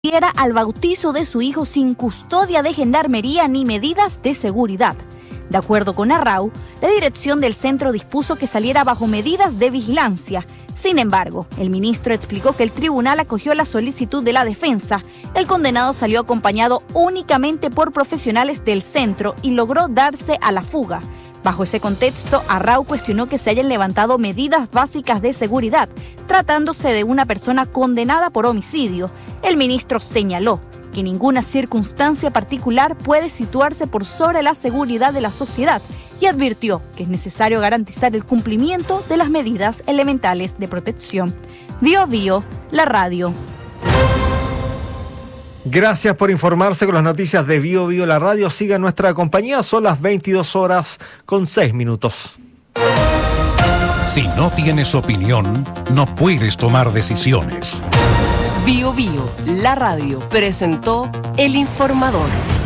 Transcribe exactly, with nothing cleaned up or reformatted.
al bautizo de su hijo sin custodia de gendarmería ni medidas de seguridad. De acuerdo con Arrau, la dirección del centro dispuso que saliera bajo medidas de vigilancia. Sin embargo, el ministro explicó que el tribunal acogió la solicitud de la defensa. El condenado salió acompañado únicamente por profesionales del centro y logró darse a la fuga. Bajo ese contexto, Arrau cuestionó que se hayan levantado medidas básicas de seguridad, tratándose de una persona condenada por homicidio. El ministro señaló que ninguna circunstancia particular puede situarse por sobre la seguridad de la sociedad y advirtió que es necesario garantizar el cumplimiento de las medidas elementales de protección. Bio Bio, la radio. Gracias por informarse con las noticias de Bio Bio, la radio. Siga nuestra compañía, son las veintidós horas con seis minutos. Si no tienes opinión, no puedes tomar decisiones. Bio Bio, la radio, presentó El Informador.